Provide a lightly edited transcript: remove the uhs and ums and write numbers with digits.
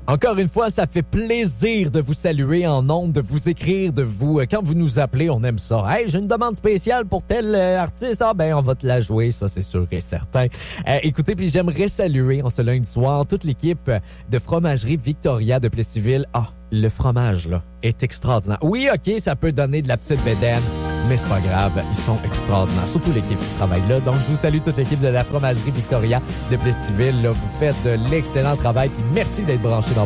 Encore une fois, ça fait plaisir de vous saluer en ondes, de vous écrire, de vous... Quand vous nous appelez, on aime ça. Hey, j'ai une demande spéciale pour tel artiste. Ah ben, on va te la jouer, ça c'est sûr et certain. Écoutez, puis j'aimerais saluer en ce lundi soir toute l'équipe de Fromagerie Victoria de Plessisville. Ah, le fromage, là, est extraordinaire. Oui, OK, ça peut donner de la petite bédaine, mais c'est pas grave, ils sont extraordinaires. Surtout l'équipe qui travaille là. Donc, je vous salue toute l'équipe de la Fromagerie Victoria de Plessisville. Là, vous faites de l'excellent travail, puis merci d'être branchés dans